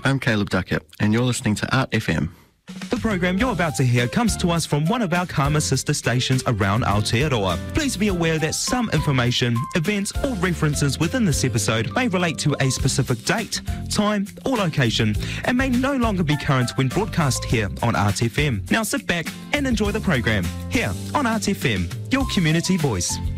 I'm Caleb Duckett, and you're listening to Art FM. The program you're about to hear comes to us from one of our Karma sister stations around Aotearoa. Please be aware that some information, events or references within this episode may relate to a specific date, time or location and may no longer be current when broadcast here on RTFM. Now sit back and enjoy the program here on RTFM, your community voice.